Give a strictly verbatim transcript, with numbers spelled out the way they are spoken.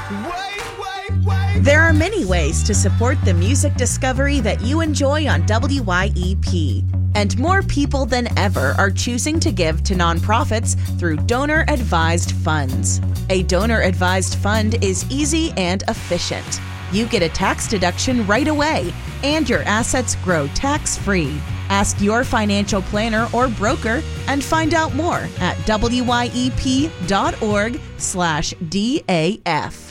Wait, wait, wait! There are many ways to support the music discovery that you enjoy on W Y E P. And more people than ever are choosing to give to nonprofits through donor-advised funds. A donor-advised fund is easy and efficient. You get a tax deduction right away, and your assets grow tax-free. Ask your financial planner or broker and find out more at W Y E P dot org slash D A F.